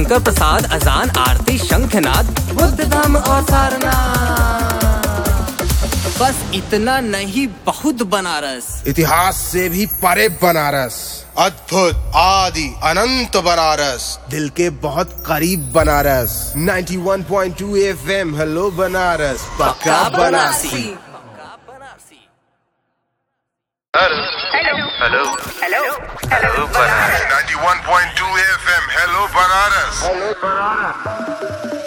शंकर प्रसाद, अजान, आरती, शंखनाद, बुद्ध धाम और सारनाथ। बस इतना नहीं, बहुत बनारस। इतिहास से भी परे बनारस, अद्भुत, आदि, अनंत बनारस, दिल के बहुत करीब बनारस। 91.2 FM, हेलो बनारस, पक्का Banarasi. Hello hello hello hello Banaras. 91.2 FM, hello Banaras.